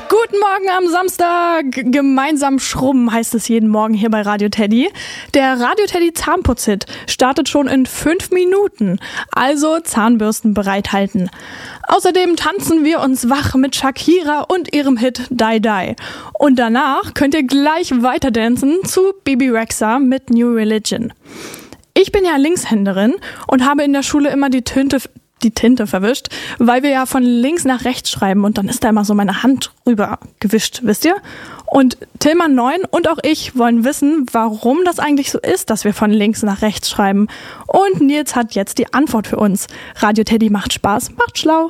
Guten Morgen am Samstag. Gemeinsam schrubben heißt es jeden Morgen hier bei Radio Teddy. Der Radio Teddy Zahnputzhit startet schon in 5 Minuten. Also Zahnbürsten bereithalten. Außerdem tanzen wir uns wach mit Shakira und ihrem Hit Die Die. Und danach könnt ihr gleich weiterdancen zu Bibi Rexha mit New Religion. Ich bin ja Linkshänderin und habe in der Schule immer die Tinte verwischt, weil wir ja von links nach rechts schreiben und dann ist da immer so meine Hand rüber gewischt, wisst ihr? Und Tillmann 9 und auch ich wollen wissen, warum das eigentlich so ist, dass wir von links nach rechts schreiben. Und Nils hat jetzt die Antwort für uns. Radio Teddy macht Spaß, macht schlau.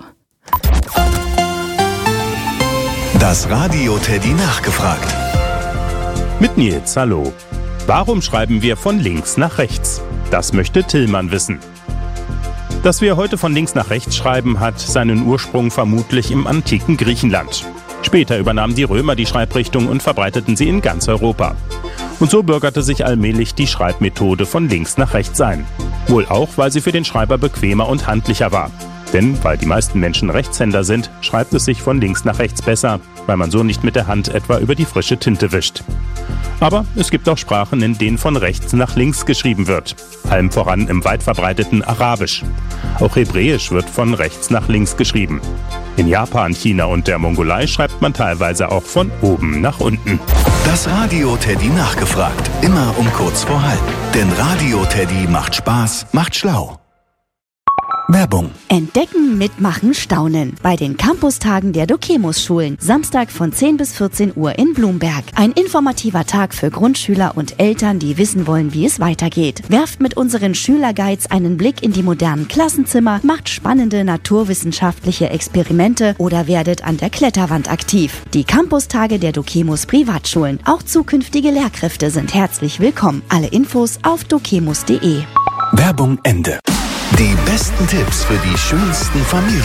Das Radio Teddy nachgefragt. Mit Nils, hallo. Warum schreiben wir von links nach rechts? Das möchte Tillmann wissen. Dass wir heute von links nach rechts schreiben, hat seinen Ursprung vermutlich im antiken Griechenland. Später übernahmen die Römer die Schreibrichtung und verbreiteten sie in ganz Europa. Und so bürgerte sich allmählich die Schreibmethode von links nach rechts ein. Wohl auch, weil sie für den Schreiber bequemer und handlicher war. Denn weil die meisten Menschen Rechtshänder sind, schreibt es sich von links nach rechts besser, weil man so nicht mit der Hand etwa über die frische Tinte wischt. Aber es gibt auch Sprachen, in denen von rechts nach links geschrieben wird. Allem voran im weit verbreiteten Arabisch. Auch Hebräisch wird von rechts nach links geschrieben. In Japan, China und der Mongolei schreibt man teilweise auch von oben nach unten. Das Radio Teddy nachgefragt. Immer um kurz vor halb. Denn Radio Teddy macht Spaß, macht schlau. Werbung. Entdecken, mitmachen, staunen. Bei den Campustagen der Dokemos-Schulen. Samstag von 10 bis 14 Uhr in Blumberg. Ein informativer Tag für Grundschüler und Eltern, die wissen wollen, wie es weitergeht. Werft mit unseren Schülerguides einen Blick in die modernen Klassenzimmer, macht spannende naturwissenschaftliche Experimente oder werdet an der Kletterwand aktiv. Die Campustage der Dokemos Privatschulen. Auch zukünftige Lehrkräfte sind herzlich willkommen. Alle Infos auf dokemos.de. Werbung Ende. Die besten Tipps für die schönsten Familien.